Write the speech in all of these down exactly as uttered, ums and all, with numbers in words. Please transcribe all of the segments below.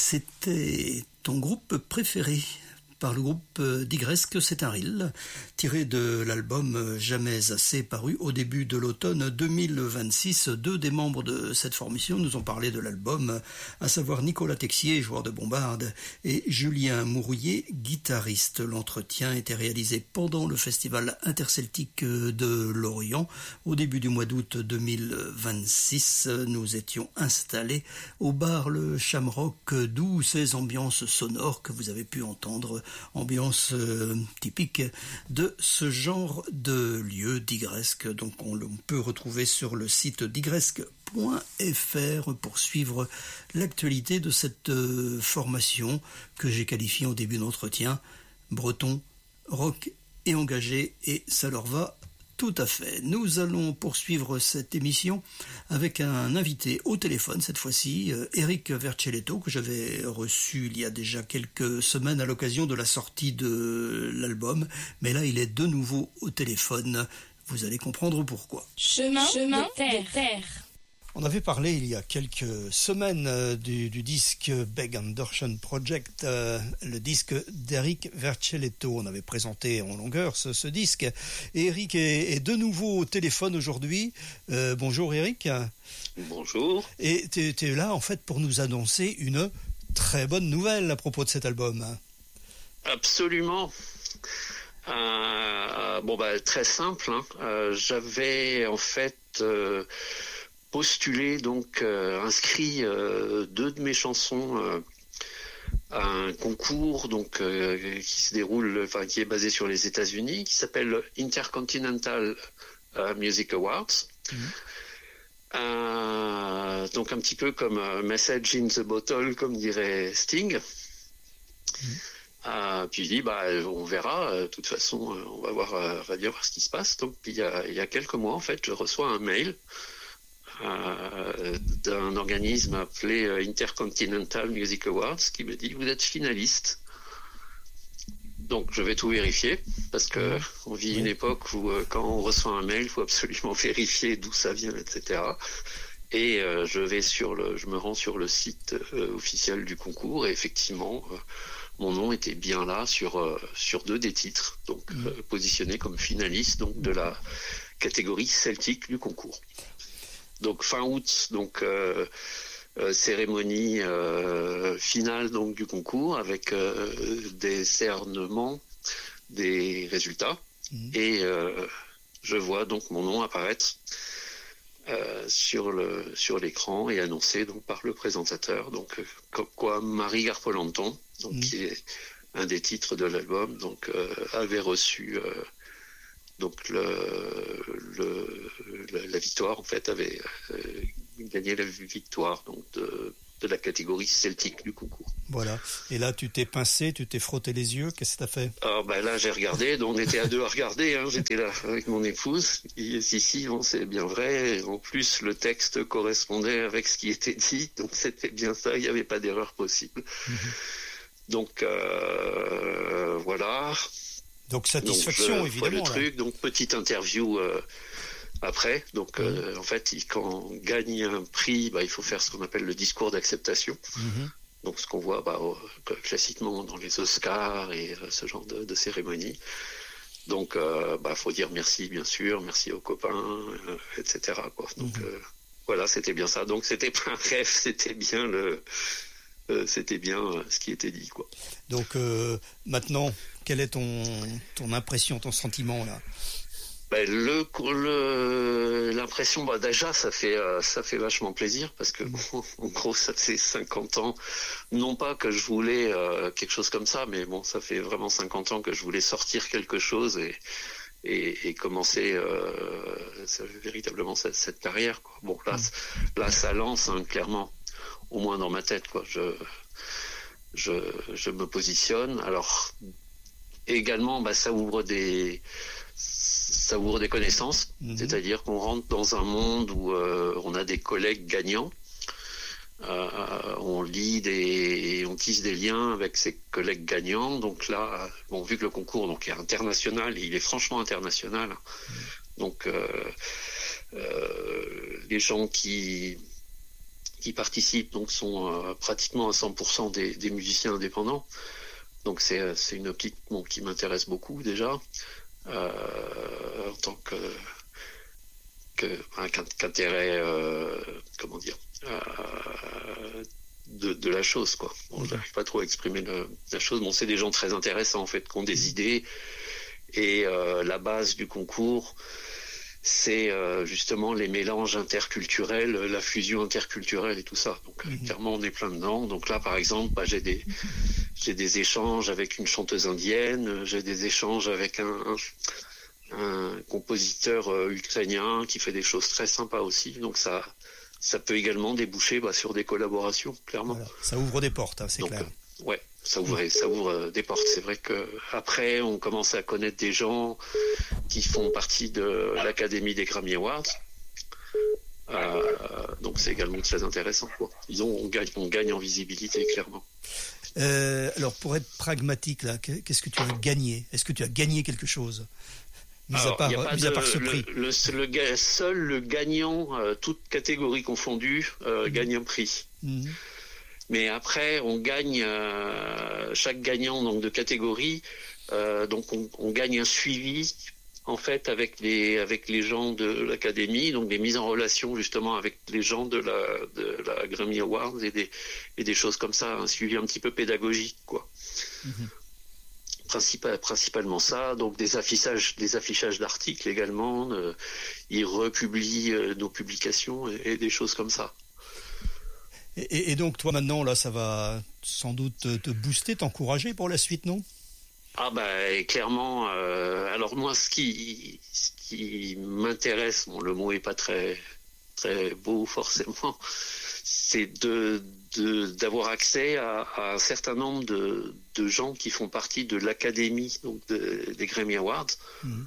C'était ton groupe préféré par le groupe Digresque, c'est un reel tiré de l'album Jamais assez paru au début de l'automne deux mille vingt-six. Deux des membres de cette formation nous ont parlé de l'album, à savoir Nicolas Texier, joueur de bombarde, et Julien Mourouillet, guitariste. L'entretien était réalisé pendant le festival interceltique de Lorient. Au début du mois d'août deux mille vingt-six, nous étions installés au bar Le Shamrock, d'où ces ambiances sonores que vous avez pu entendre. Ambiance euh, typique de ce genre de lieu, digresque. Donc on le peut retrouver sur le site digresque point f r pour suivre l'actualité de cette euh, formation que j'ai qualifiée au début d'entretien breton, rock et engagé, et ça leur va tout à fait. Nous allons poursuivre cette émission avec un invité au téléphone, cette fois-ci, Eric Vercelletto, que j'avais reçu il y a déjà quelques semaines à l'occasion de la sortie de l'album. Mais là, il est de nouveau au téléphone. Vous allez comprendre pourquoi. Chemin, Chemin de terre. De terre. On avait parlé il y a quelques semaines euh, du, du disque Beg and Dorschen Project, euh, le disque d'Eric Vercelletto. On avait présenté en longueur ce, ce disque. Et Eric est, est de nouveau au téléphone aujourd'hui. Euh, bonjour Eric. Bonjour. Et tu es là en fait pour nous annoncer une très bonne nouvelle à propos de cet album. Absolument. Euh, bon bah très simple. Hein. Euh, j'avais en fait... Euh, postulé, donc euh, inscrit euh, deux de mes chansons euh, à un concours donc euh, qui se déroule, enfin qui est basé sur les États-Unis, qui s'appelle Intercontinental euh, Music Awards. Mmh. Euh, donc un petit peu comme euh, Message in the Bottle, comme dirait Sting. Mmh. Euh, puis je dis bah on verra. De toute façon, euh, on va voir, euh, on va bien voir ce qui se passe. Donc il y a, il y a quelques mois en fait, je reçois un mail Euh, d'un organisme appelé Intercontinental Music Awards qui me dit vous êtes finaliste. Donc je vais tout vérifier parce que on vit une époque où euh, quand on reçoit un mail, il faut absolument vérifier d'où ça vient, et cetera. Et euh, je vais sur le, je me rends sur le site euh, officiel du concours et effectivement euh, mon nom était bien là sur euh, sur deux des titres, donc mmh. euh, positionné comme finaliste donc de la catégorie celtique du concours. Donc fin août, donc euh, euh, cérémonie euh, finale donc du concours avec euh, des cernements des résultats mmh. et euh, je vois donc mon nom apparaître euh, sur le sur l'écran et annoncé donc par le présentateur, donc euh, comme quoi Marie Garpolanton, donc mmh. qui est un des titres de l'album, donc euh, avait reçu euh, donc le, le, le, la victoire en fait avait euh, gagné la victoire donc de, de la catégorie celtique du concours. Voilà. Et là tu t'es pincé, tu t'es frotté les yeux, qu'est-ce que t'as fait? Alors ben là j'ai regardé, donc on était à deux à regarder, hein. J'étais là avec mon épouse. Et si si bon c'est bien vrai. En plus le texte correspondait avec ce qui était dit, donc c'était bien ça, il n'y avait pas d'erreur possible. Mmh. Donc euh, voilà. Donc satisfaction donc, je, évidemment. Le truc, donc petite interview euh, après. Donc mmh. euh, en fait, quand on gagne un prix, bah, il faut faire ce qu'on appelle le discours d'acceptation. Mmh. Donc ce qu'on voit bah, au, classiquement dans les Oscars et euh, ce genre de, de cérémonie. Donc euh, bah faut dire merci bien sûr, merci aux copains, euh, et cetera. Quoi. Donc mmh. euh, voilà, c'était bien ça. Donc c'était pas un rêve, c'était bien le. Euh, c'était bien euh, ce qui était dit, quoi. Donc euh, maintenant, quelle est ton ton impression, ton sentiment là? Ben, le, le l'impression, bah déjà ça fait euh, ça fait vachement plaisir parce que bon, en gros ça fait cinquante ans, non pas que je voulais euh, quelque chose comme ça, mais bon ça fait vraiment cinquante ans que je voulais sortir quelque chose et et, et commencer euh, véritablement cette, cette carrière, quoi. Bon là mmh. là ça lance hein, clairement. Au moins dans ma tête, quoi. Je, je, je me positionne. Alors, également, bah, ça ouvre des, ça ouvre des connaissances. Mmh. C'est-à-dire qu'on rentre dans un monde où euh, on a des collègues gagnants. Euh, on lit des, on tisse des liens avec ses collègues gagnants. Donc là, bon, vu que le concours donc est international, et il est franchement international. Mmh. Donc, euh, euh, les gens qui qui participent donc sont euh, pratiquement à cent pour cent des, des musiciens indépendants. Donc c'est, c'est une optique bon, qui m'intéresse beaucoup déjà euh, en tant que, que hein, qu'intérêt euh, comment dire euh, de, de la chose quoi. Bon, j'arrive pas trop à exprimer le, la chose. Bon, c'est des gens très intéressants en fait, qui ont des idées et euh, la base du concours. C'est euh, justement les mélanges interculturels, la fusion interculturelle et tout ça. Donc mmh. clairement on est plein dedans. Donc là par exemple, bah, j'ai des j'ai des échanges avec une chanteuse indienne, j'ai des échanges avec un, un, un compositeur euh, ukrainien qui fait des choses très sympas aussi. Donc ça ça peut également déboucher bah, sur des collaborations, clairement. Voilà. Ça ouvre des portes, hein, c'est Donc, clair. Euh, ouais. Ça ouvre, ça ouvre des portes. C'est vrai que après, on commence à connaître des gens qui font partie de l'Académie des Grammy Awards. Euh, donc c'est également très intéressant. Quoi. Disons, on gagne, on gagne en visibilité clairement. Euh, alors pour être pragmatique là, qu'est-ce que tu as gagné ? Est-ce que tu as gagné quelque chose ? Mis à part, mis à part ce prix. Le, le, le, seul le gagnant, euh, toute catégorie confondue, euh, mmh. gagne un prix. Mmh. Mais après, on gagne euh, chaque gagnant donc de catégorie, euh, donc on, on gagne un suivi en fait avec les avec les gens de l'académie, donc des mises en relation justement avec les gens de la de la Grammy Awards et des et des choses comme ça, un suivi un petit peu pédagogique quoi. Mm-hmm. Principal, principalement ça, donc des affichages des affichages d'articles également, euh, ils republient euh, nos publications et, et des choses comme ça. Et, et donc toi maintenant là ça va sans doute te booster, t'encourager pour la suite, non ? Ah bah clairement. Euh, alors moi ce qui ce qui m'intéresse, bon le mot est pas très très beau forcément, c'est de, de d'avoir accès à, à un certain nombre de de gens qui font partie de l'académie donc de, des Grammy Awards. Mmh.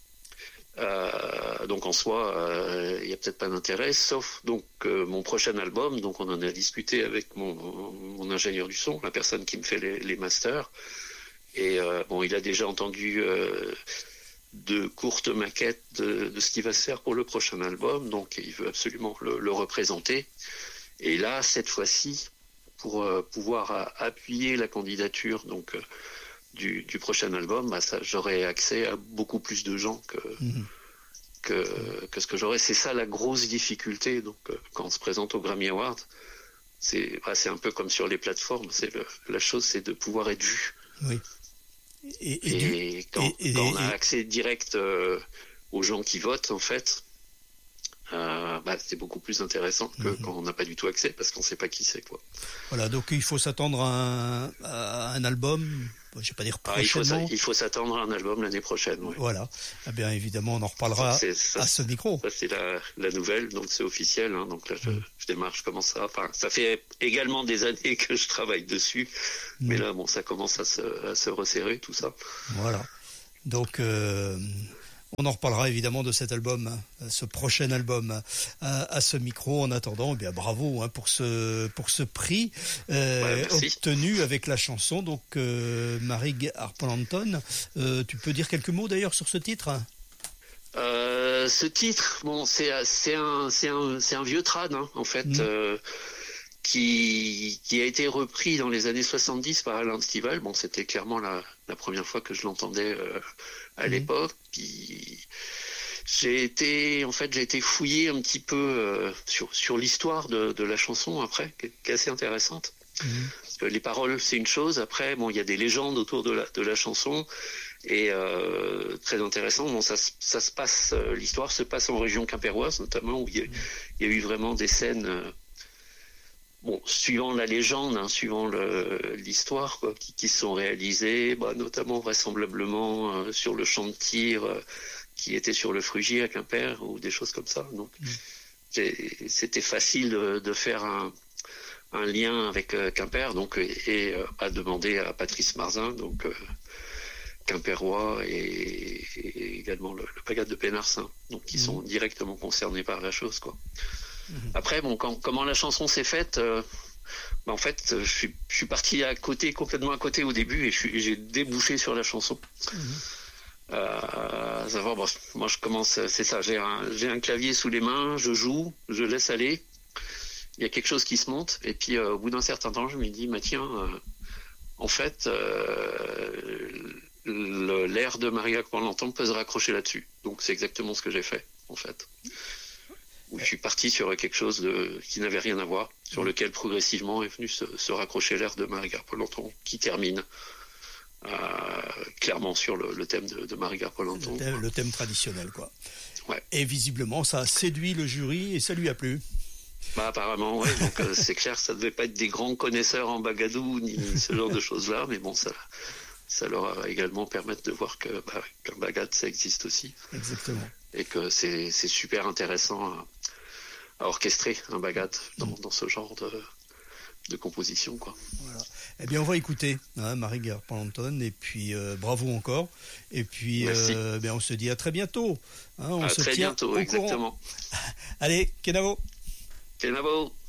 Euh, donc en soi, il euh, n'y a peut-être pas d'intérêt, sauf donc euh, mon prochain album. Donc on en a discuté avec mon, mon ingénieur du son, la personne qui me fait les, les masters. Et euh, bon, il a déjà entendu euh, de courtes maquettes de, de ce qui va se faire pour le prochain album, donc il veut absolument le, le représenter. Et là, cette fois-ci, pour euh, pouvoir a, appuyer la candidature, donc. Euh, Du, du prochain album, bah ça, j'aurai accès à beaucoup plus de gens que, mmh. que, que ce que j'aurais. C'est ça la grosse difficulté. Donc, euh, quand on se présente au Grammy Awards, c'est, bah, c'est un peu comme sur les plateformes. C'est le, la chose, c'est de pouvoir être vu. Oui. Et, et, et, du, quand, et, et, quand on a accès direct euh, aux gens qui votent, en fait, euh, bah, c'est beaucoup plus intéressant que mmh. quand on n'a pas du tout accès parce qu'on ne sait pas qui c'est, quoi. Voilà, donc il faut s'attendre à un, à un album. Je vais pas dire prochainement. Ah, il, faut, il faut s'attendre à un album l'année prochaine. Ouais. Voilà. Eh bien évidemment, on en reparlera ça, à ce micro. Ça c'est la, la nouvelle, donc c'est officiel. Hein, donc là, je, mmh. je démarre, je commence à. Enfin, ça fait également des années que je travaille dessus, mmh. mais là, bon, ça commence à se, à se resserrer tout ça. Voilà. Donc. Euh... On en reparlera évidemment de cet album, ce prochain album à, à ce micro. En attendant, eh bien bravo hein, pour ce pour ce prix euh, ouais, obtenu avec la chanson. Donc euh, Marig Arpalanton, euh, tu peux dire quelques mots d'ailleurs sur ce titre ? euh, Ce titre, bon, c'est c'est un c'est un c'est un vieux trad hein, en fait. Mmh. Euh, qui qui a été repris dans les années soixante-dix par Alan Stivell. Bon, c'était clairement la la première fois que je l'entendais euh, à mmh. l'époque. Puis j'ai été en fait j'ai été fouiller un petit peu euh, sur sur l'histoire de de la chanson après, qui est, qui est assez intéressante. Mmh. Parce que les paroles c'est une chose. Après, bon, il y a des légendes autour de la de la chanson. Et euh, très intéressant. Bon, ça, ça se passe. Euh, l'histoire se passe en région quimpéroise, notamment où il y a, mmh. il y a eu vraiment des scènes. Euh, Bon, suivant la légende, hein, suivant le, l'histoire, quoi, qui, qui sont réalisées, bah, notamment vraisemblablement euh, sur le champ de tir euh, qui était sur le Frugier à Quimper ou des choses comme ça. Donc, mmh. c'était facile de, de faire un, un lien avec euh, Quimper, donc et, et euh, à demander à Patrice Marzin, donc euh, quimpérois et, et également le, le Pagade de Pénarcin, donc qui mmh. sont directement concernés par la chose, quoi. Après, bon, quand, comment la chanson s'est faite, euh, bah en fait, je suis, je suis parti à côté, complètement à côté au début, et je suis, j'ai débouché sur la chanson. Mmh. Euh, à savoir, bon, moi, je commence, c'est ça, j'ai un, j'ai un clavier sous les mains, je joue, je laisse aller, il y a quelque chose qui se monte, et puis euh, au bout d'un certain temps, je me dis, bah, tiens, euh, en fait, euh, le, l'air de Maria Courlenton peut se raccrocher là-dessus. Donc c'est exactement ce que j'ai fait, en fait. Où je suis parti sur quelque chose de, qui n'avait rien à voir, sur lequel progressivement est venu se, se raccrocher l'air de Marie-Gare Polenton, qui termine euh, clairement sur le, le thème de, de Marie-Gare Polenton. Le thème, le thème traditionnel, quoi. Ouais. Et visiblement, ça a séduit le jury et ça lui a plu. Bah apparemment, oui. Donc euh, c'est clair, ça devait pas être des grands connaisseurs en bagadou ni ce genre de choses-là, mais bon, ça, ça leur a également permis de voir que bah, qu'un bagad ça existe aussi. Exactement. Et que c'est, c'est super intéressant à, à orchestrer un bagad dans, mmh. dans ce genre de, de composition, quoi. Voilà. Eh bien, on va écouter hein, Marie-Gare Polenton, et puis euh, bravo encore. Et puis, euh, bien, on se dit à très bientôt. Hein, on à se très tient bientôt, au exactement. Allez, Kenavo. Kenavo.